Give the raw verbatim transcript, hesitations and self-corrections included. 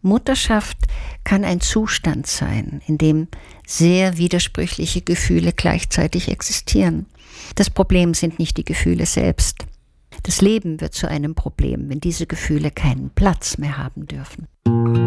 Mutterschaft kann ein Zustand sein, in dem sehr widersprüchliche Gefühle gleichzeitig existieren. Das Problem sind nicht die Gefühle selbst. Das Leben wird zu einem Problem, wenn diese Gefühle keinen Platz mehr haben dürfen.